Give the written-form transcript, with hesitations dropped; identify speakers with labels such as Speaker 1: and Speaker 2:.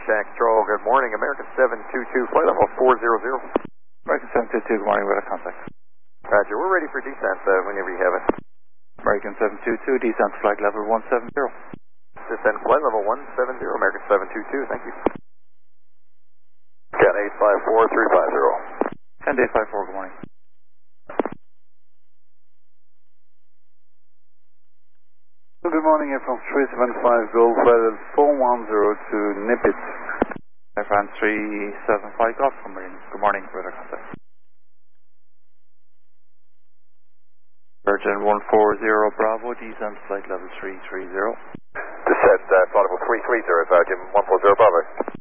Speaker 1: Contact control, good morning. American 722, flight level 400.
Speaker 2: American 722, good morning, radar contact.
Speaker 1: Roger, we're ready for descent whenever you have it.
Speaker 2: American 722, descent flight level 170.
Speaker 1: Descent flight level 170, American 722, thank you. Cat 854350.
Speaker 2: Cat 854, good morning.
Speaker 3: Good morning, Air France 375 Golf, level 410 to Nippit.
Speaker 2: Air France 375 Golf, good morning, radar contact. Virgin 140 Bravo, descent flight level 330.
Speaker 1: Descent flight level 330, Virgin 140 Bravo.